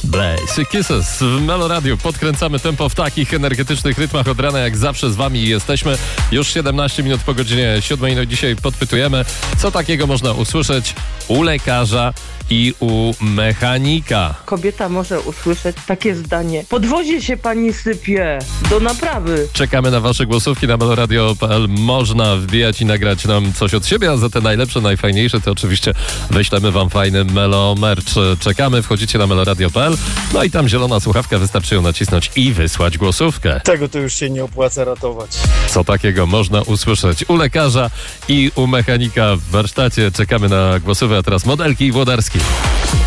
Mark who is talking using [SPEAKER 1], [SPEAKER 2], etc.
[SPEAKER 1] Blaze Kisses w Meloradiu. Podkręcamy tempo w takich energetycznych rytmach od rana, jak zawsze z wami jesteśmy. Już 17 minut po godzinie 7. No dzisiaj podpytujemy, co takiego można usłyszeć u lekarza i u mechanika.
[SPEAKER 2] Kobieta może usłyszeć takie zdanie: podwozie się pani sypie do naprawy.
[SPEAKER 1] Czekamy na wasze głosówki na meloradio.pl. Można wbijać i nagrać nam coś od siebie, a za te najlepsze, najfajniejsze to oczywiście wyślemy wam fajny Melo merch. Czekamy, wchodzicie na meloradio.pl, no i tam zielona słuchawka, wystarczy ją nacisnąć i wysłać głosówkę.
[SPEAKER 3] Tego to już się nie opłaca ratować.
[SPEAKER 1] Co takiego można usłyszeć u lekarza i u mechanika w warsztacie. Czekamy na głosówkę, a teraz Modelki i Włodarski.